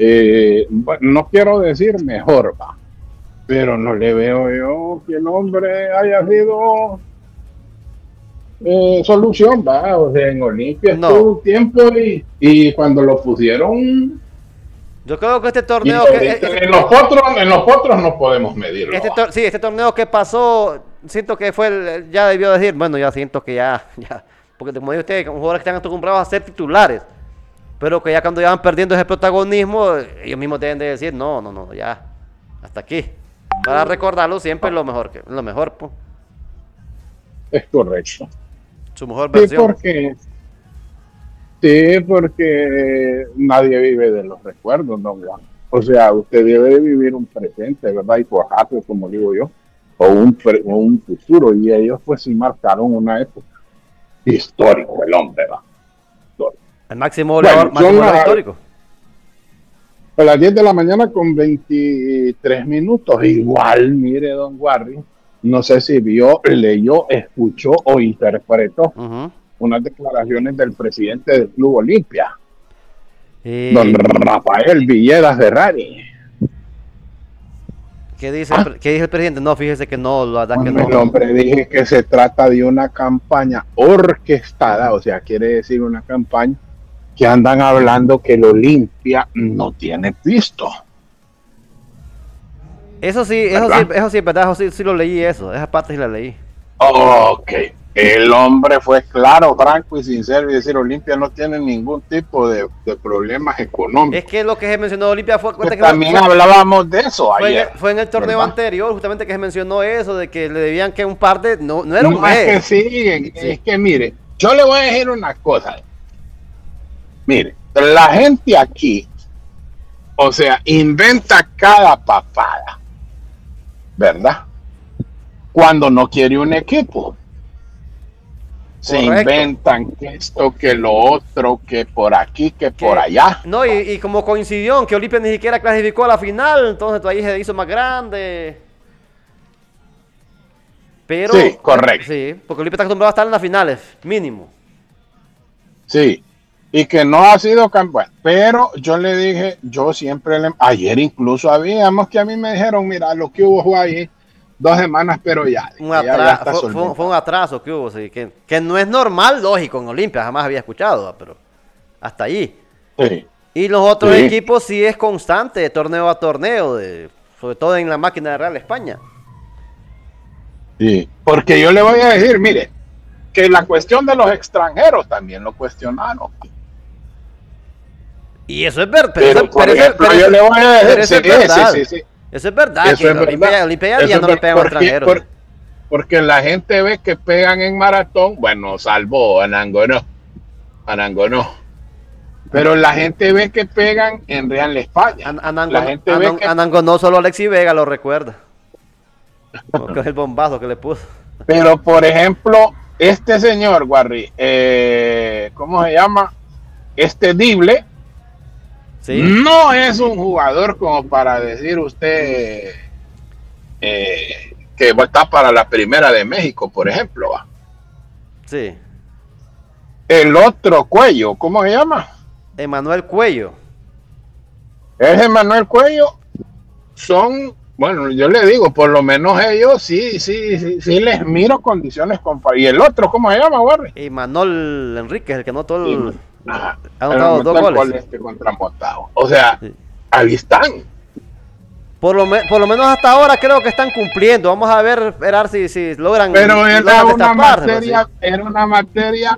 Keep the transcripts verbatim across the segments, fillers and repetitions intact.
eh, bueno, no quiero decir mejor, va, pero no le veo yo que el hombre haya sido eh, solución, va. O sea, en Olimpia estuvo No, un tiempo y, y cuando lo pusieron, yo creo que este y torneo que ahorita este, en los otros, en los otros no podemos medirlo, este va. tor- sí, este torneo que pasó, siento que fue el, ya debió decir, bueno, ya siento que ya, ya, porque como dice usted, como jugadores que están acostumbrados a ser titulares, pero que ya cuando ya van perdiendo ese protagonismo, ellos mismos deben de decir, no, no, no, ya, hasta aquí. Para recordarlo siempre lo mejor, que, lo mejor, pues, Es correcto. su mejor Sí, versión. porque, sí, porque nadie vive de los recuerdos, ¿no, Juan? O sea, usted debe de vivir un presente, ¿verdad? Y forjarse, como digo yo, o un, pre- o un futuro. Y ellos, pues, sí marcaron una época histórica, el hombre, ¿va? Histórico. El máximo Bueno, goleador, máximo son goleador las, histórico. a las diez de la mañana con veintitrés minutos. Igual, mire, don Warry, no sé si vio, leyó, escuchó o interpretó Ujú. unas declaraciones del presidente del Club Olimpia, don Eh, Rafael Villegas Ferrari. ¿qué dice, el, Ah, pre- ¿Qué dice el presidente? No, fíjese que no, la verdad que cuando el no. hombre dije que se trata de una campaña orquestada, o sea, quiere decir una campaña que andan hablando que el Olimpia no tiene pisto, Eso sí, eso sí, ¿verdad? eso sí es verdad, eso sí, sí lo leí eso, esa parte sí la leí. Ok, el hombre fue claro, franco y sincero y decir Olimpia no tiene ningún tipo de, de problemas Es económicos. que lo que se mencionó de Olimpia fue, Que cuenta que fue, también fue, hablábamos de eso fue en el, ayer, fue en el torneo ¿verdad? anterior, justamente que se mencionó eso, de que le debían que un par de, no, no era un No es que mes. sí, Sí, es que mire, yo le voy a decir una cosa. Mire, la gente aquí, o sea, inventa cada papada, ¿verdad? Cuando no quiere un equipo. Se correcto. inventan que esto, que lo otro, que por aquí, que por Que, allá. no, y, y como coincidió en que Olimpia ni siquiera clasificó a la final, entonces ahí se hizo más grande. Sí, Pero, pero, correcto. sí, porque Olimpia está acostumbrado a estar en las finales, mínimo. Sí. Y que no ha sido campeón. Pero yo le dije, yo siempre le... Ayer incluso habíamos que a mí me dijeron, mira, lo que hubo fue ahí dos semanas, pero ya, Un ya, ya atra está fue, fue, fue un solventado. atraso que hubo, sí, que, que no es normal, lógico, en Olimpia, jamás había escuchado, pero hasta allí. Sí, Y los otros sí, equipos sí es constante, de torneo a torneo, de, sobre todo en la máquina de Real España. sí. Porque yo le voy a decir, mire, que la cuestión de los extranjeros también lo cuestionaron. Y eso es verdad, pero eso, Pero, por pero, eso, ejemplo, pero, yo eso, le voy a pero decir, eso sí, es sí, verdad. sí, sí. Eso es verdad, Eso que es la verdad. Olimpia, Olimpia ya Eso día es no le verdad. pegan a los Porque, extranjeros. por, porque la gente ve que pegan en maratón, bueno, salvo Anango no, Anango no. Pero la gente ve que pegan en Real España. An Anango, La gente ve Anan que... Anango no solo Alexi Vega lo recuerda. Porque es el bombazo que le puso. Pero, por ejemplo, este señor, Guarri, eh, ¿cómo se llama? Este Dible, ¿Sí? no es un jugador como para decir usted eh, que está para la primera de México, por ejemplo. ¿Va? Sí. El otro Cuello, ¿cómo se llama? Emanuel Cuello. Ese Manuel Cuello son, bueno, yo le digo, por lo menos ellos sí, sí, sí, sí les miro condiciones comparables. Y el otro, ¿cómo se llama, Barry? Emanuel Enríquez, el que anotó Y, el, ajá, ha el anotado dos momento el goles. gol este contra Motagua. O sea, Sí. ahí están. Por lo, me, por lo menos hasta ahora creo que están cumpliendo. Vamos a ver, esperar si, si logran, Pero era logran una destaparse. Pues, sí. materia, era una materia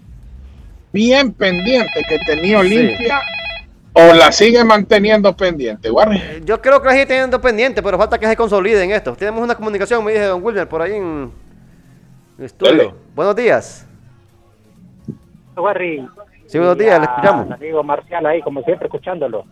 bien pendiente que tenía Sí. Olimpia o la sigue manteniendo pendiente, Barry. Eh, Yo creo que la sigue teniendo pendiente, pero falta que se consoliden esto. Tenemos una comunicación, me dice Don Wilmer, por ahí en el estudio. Dele. Buenos días. Warry, Sí, buenos y días, le al escuchamos. amigo Marcial ahí, como siempre, escuchándolo.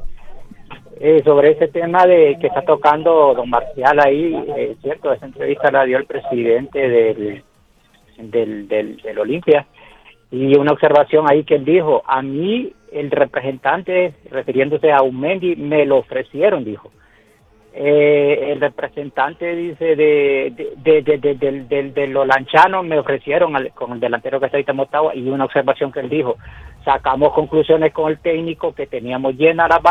Eh, sobre ese tema de que está tocando don Marcial ahí, eh, es cierto, esa entrevista la dio el presidente del, del, del, del Olimpia, y una observación ahí que él dijo, a mí el representante, refiriéndose a Umendi, me lo ofrecieron, dijo. Eh, el representante dice de de, de, de, de, de, de los lanchanos me ofrecieron al, con el delantero que está ahorita en Motagua, y una observación que él dijo, sacamos conclusiones con el técnico que teníamos llena las